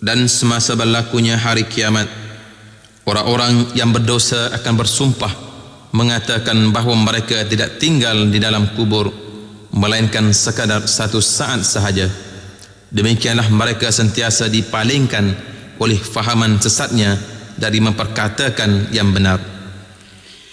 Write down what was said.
Dan semasa berlakunya hari kiamat, orang-orang yang berdosa akan bersumpah mengatakan bahawa mereka tidak tinggal di dalam kubur melainkan sekadar satu saat sahaja. Demikianlah mereka sentiasa dipalingkan oleh fahaman sesatnya dari memperkatakan yang benar.